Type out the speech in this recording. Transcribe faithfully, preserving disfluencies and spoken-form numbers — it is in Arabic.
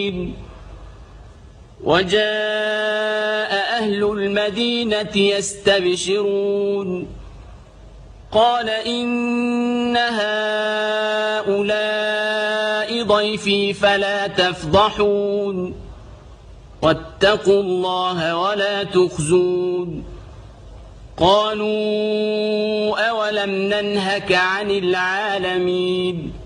الرحيم وجاء أهل المدينة يستبشرون قال إن هؤلاء ضيفي فلا تفضحون واتقوا الله ولا تخزون قالوا أولم ننهك عن العالمين